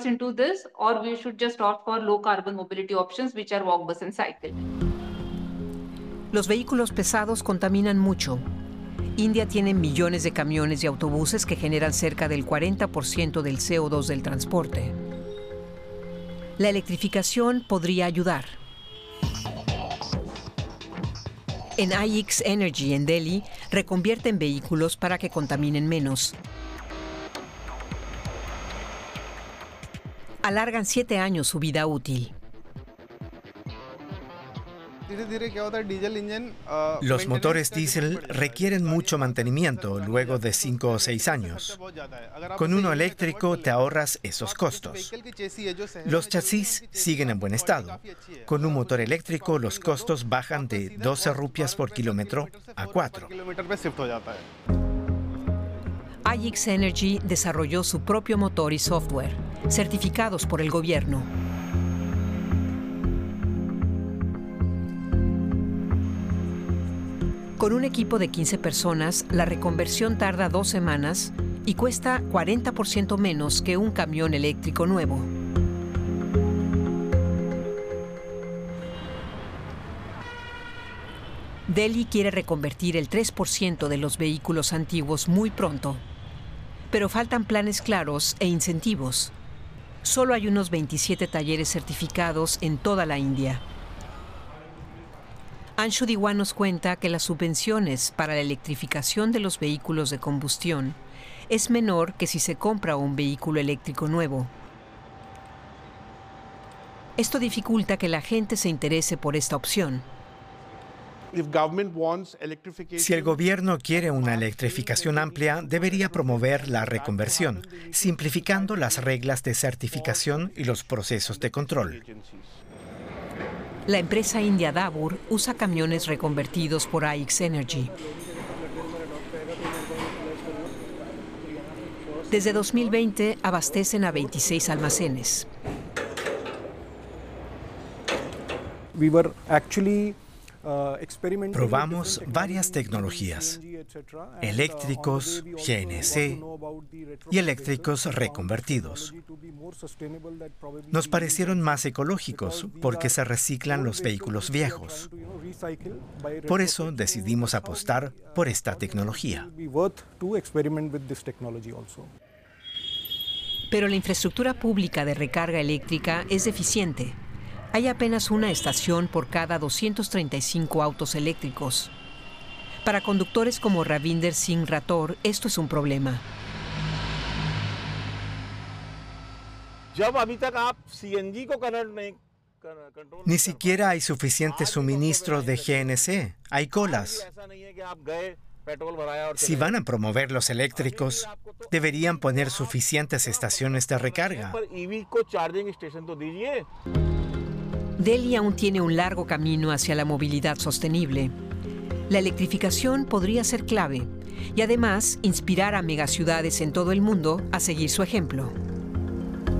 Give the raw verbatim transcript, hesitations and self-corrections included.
efforts into this, or we should just opt for low carbon mobility options, which are walk, bus, and cycle. Los vehículos pesados contaminan mucho. India tiene millones de camiones y autobuses que generan cerca del cuarenta por ciento del C O dos del transporte. La electrificación podría ayudar. En I X Energy en Delhi reconvierten vehículos para que contaminen menos. Alargan siete años su vida útil. Los motores diésel requieren mucho mantenimiento luego de cinco o seis años. Con uno eléctrico te ahorras esos costos. Los chasis siguen en buen estado. Con un motor eléctrico los costos bajan de doce rupias por kilómetro a cuatro. I X Energy desarrolló su propio motor y software, certificados por el gobierno. Con un equipo de quince personas, la reconversión tarda dos semanas y cuesta cuarenta por ciento menos que un camión eléctrico nuevo. Delhi quiere reconvertir el tres por ciento de los vehículos antiguos muy pronto, pero faltan planes claros e incentivos. Solo hay unos veintisiete talleres certificados en toda la India. Anshu Diwan nos cuenta que las subvenciones para la electrificación de los vehículos de combustión es menor que si se compra un vehículo eléctrico nuevo. Esto dificulta que la gente se interese por esta opción. Si el gobierno quiere una electrificación amplia, debería promover la reconversión, simplificando las reglas de certificación y los procesos de control. La empresa india Dabur usa camiones reconvertidos por I X Energy. Desde dos mil veinte abastecen a veintiséis almacenes. We were actually Probamos varias tecnologías, eléctricos, G N C y eléctricos reconvertidos. Nos parecieron más ecológicos porque se reciclan los vehículos viejos. Por eso decidimos apostar por esta tecnología. Pero la infraestructura pública de recarga eléctrica es deficiente. Hay apenas una estación por cada doscientos treinta y cinco autos eléctricos. Para conductores como Ravinder Singh Rathore, esto es un problema. Ni siquiera hay suficiente suministro de G N C. Hay colas. Si van a promover los eléctricos, deberían poner suficientes estaciones de recarga. Delhi aún tiene un largo camino hacia la movilidad sostenible. La electrificación podría ser clave y además inspirar a megaciudades en todo el mundo a seguir su ejemplo.